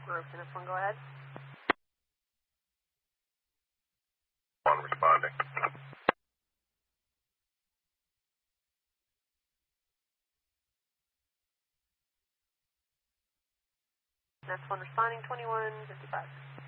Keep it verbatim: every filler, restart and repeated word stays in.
Group, and this one, go ahead. One responding. Next one responding, twenty-one fifty-five.